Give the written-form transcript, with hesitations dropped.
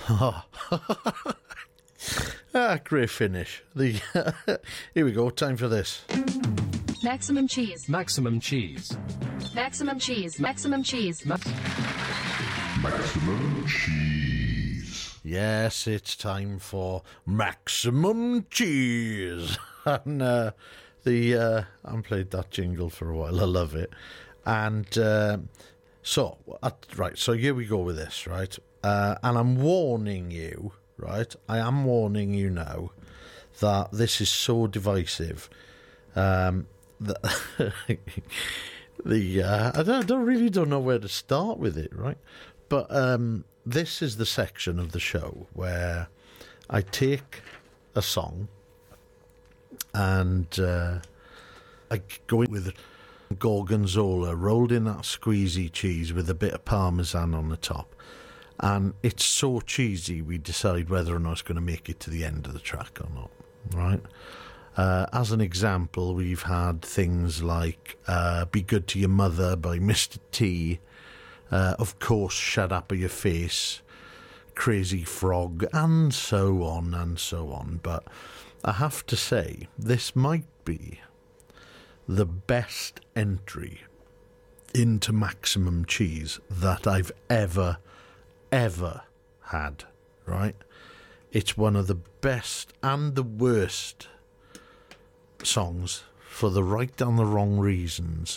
Great finish. Here we go. Time for this. Maximum cheese. Maximum cheese. Maximum cheese. Maximum cheese. Maximum cheese. Yes, it's time for maximum cheese. And I haven't played that jingle for a while. I love it. And so here we go with this, right? And I'm warning you, right? I am warning you now that this is so divisive. I don't know where to start with it, right? But this is the section of the show where I take a song and I go in with gorgonzola rolled in that squeezy cheese with a bit of parmesan on the top. And it's so cheesy, we decide whether or not it's going to make it to the end of the track or not, right? As an example, we've had things like Be Good to Your Mother by Mr. T, of course, Shut Up or Your Face, Crazy Frog, and so on and so on. But I have to say, this might be the best entry into Maximum Cheese that I've ever had, right? It's one of the best and the worst songs for the right and the wrong reasons